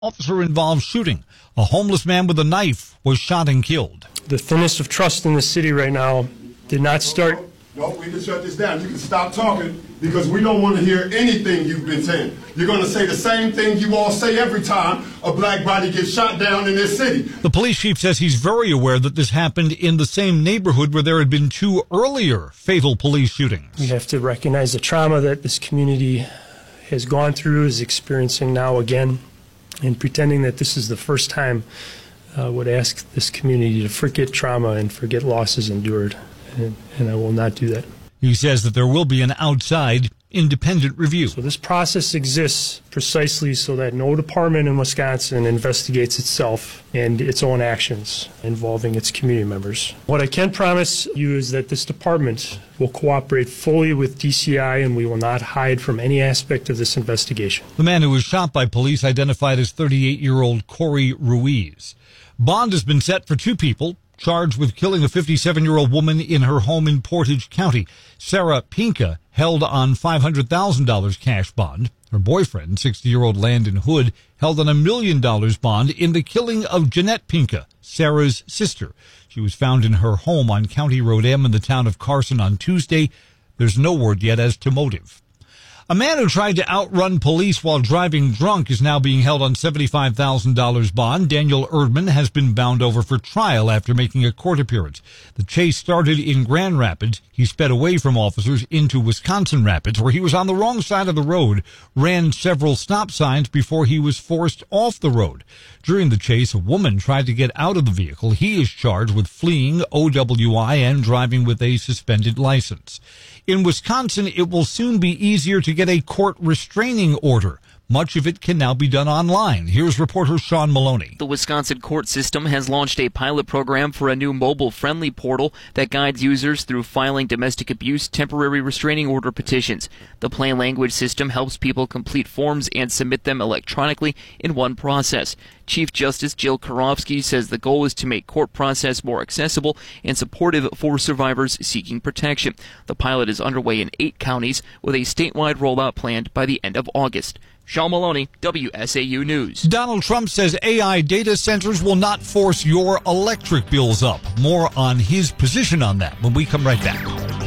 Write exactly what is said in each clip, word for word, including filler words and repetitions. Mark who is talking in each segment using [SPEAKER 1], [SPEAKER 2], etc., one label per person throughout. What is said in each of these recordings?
[SPEAKER 1] Officer-involved shooting. A homeless man with a knife was shot and killed.
[SPEAKER 2] The thinnest of trust in the city right now did not start.
[SPEAKER 3] No, we can shut this down. You can stop talking because we don't want to hear anything you've been saying. You're going to say the same thing you all say every time a black body gets shot down in this city.
[SPEAKER 1] The police chief says he's very aware that this happened in the same neighborhood where there had been two earlier fatal police shootings.
[SPEAKER 2] We have to recognize the trauma that this community has gone through, is experiencing now again. And pretending that this is the first time uh, would ask this community to forget trauma and forget losses endured. And, and I will not do that.
[SPEAKER 1] He says that there will be an outside independent review.
[SPEAKER 2] So this process exists precisely so that no department in Wisconsin investigates itself and its own actions involving its community members. What I can promise you is that this department will cooperate fully with D C I and we will not hide from any aspect of this investigation.
[SPEAKER 1] The man who was shot by police identified as thirty-eight-year-old Corey Ruiz. Bond has been set for two people charged with killing a fifty-seven-year-old woman in her home in Portage County. Sarah Pinka held on five hundred thousand dollars cash bond. Her boyfriend, sixty-year-old Landon Hood, held on a million dollars bond in the killing of Jeanette Pinka, Sarah's sister. She was found in her home on County Road M in the town of Carson on Tuesday. There's no word yet as to motive. A man who tried to outrun police while driving drunk is now being held on seventy-five thousand dollars bond. Daniel Erdman has been bound over for trial after making a court appearance. The chase started in Grand Rapids. He sped away from officers into Wisconsin Rapids, where he was on the wrong side of the road, ran several stop signs before he was forced off the road. During the chase, a woman tried to get out of the vehicle. He is charged with fleeing, O W I, and driving with a suspended license. In Wisconsin, it will soon be easier to get a court restraining order. Much of it can now be done online. Here's reporter Sean Maloney.
[SPEAKER 4] The Wisconsin court system has launched a pilot program for a new mobile-friendly portal that guides users through filing domestic abuse temporary restraining order petitions. The plain language system helps people complete forms and submit them electronically in one process. Chief Justice Jill Karofsky says the goal is to make court process more accessible and supportive for survivors seeking protection. The pilot is underway in eight counties with a statewide rollout planned by the end of August. Sean Maloney, W S A U News.
[SPEAKER 1] Donald Trump says A I data centers will not force your electric bills up. More on his position on that when we come right back.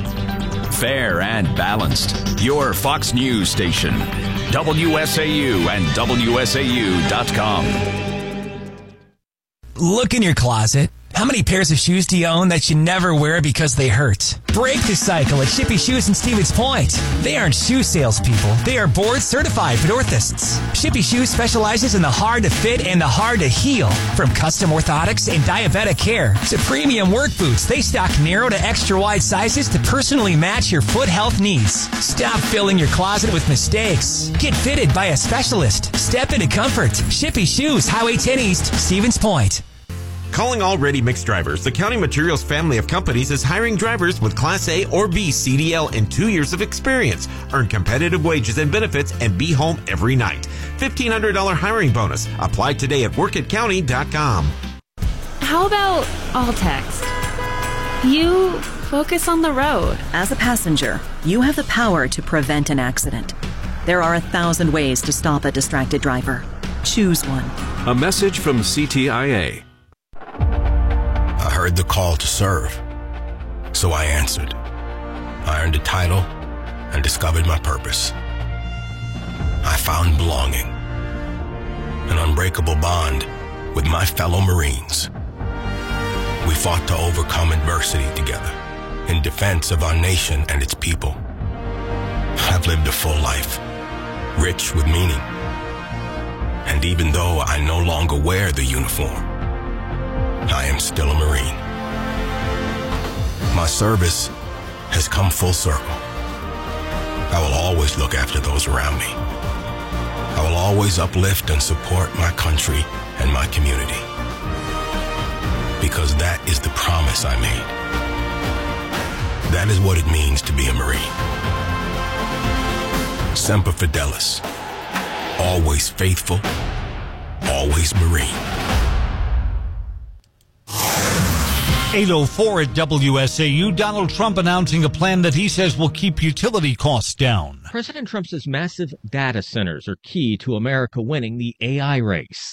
[SPEAKER 5] Fair and balanced. Your Fox News station. W S A U and W S A U dot com.
[SPEAKER 6] Look in your closet. How many pairs of shoes do you own that you never wear because they hurt? Break the cycle at Shippy Shoes in Stevens Point. They aren't shoe salespeople. They are board-certified orthotists. Shippy Shoes specializes in the hard-to-fit and the hard-to-heal. From custom orthotics and diabetic care to premium work boots, they stock narrow to extra-wide sizes to personally match your foot health needs. Stop filling your closet with mistakes. Get fitted by a specialist. Step into comfort. Shippy Shoes, Highway ten East, Stevens Point.
[SPEAKER 7] Calling all ready mix drivers, the County Materials family of companies is hiring drivers with Class A or B C D L and two years of experience. Earn competitive wages and benefits and be home every night. fifteen hundred dollars hiring bonus. Apply today at work at county dot com.
[SPEAKER 8] How about all text? You focus on the road.
[SPEAKER 9] As a passenger, you have the power to prevent an accident. There are a thousand ways to stop a distracted driver. Choose one.
[SPEAKER 10] A message from C T I A.
[SPEAKER 11] I heard the call to serve, so I answered. I earned a title and discovered my purpose. I found belonging, an unbreakable bond with my fellow Marines. We fought to overcome adversity together in defense of our nation and its people. I've lived a full life, rich with meaning. And even though I no longer wear the uniform, I am still a Marine. My service has come full circle. I will always look after those around me. I will always uplift and support my country and my community. Because that is the promise I made. That is what it means to be a Marine. Semper Fidelis. Always faithful. Always Marine.
[SPEAKER 1] eight oh four at W S A U, Donald Trump announcing a plan that he says will keep utility costs down.
[SPEAKER 12] President Trump says massive data centers are key to America winning the A I race.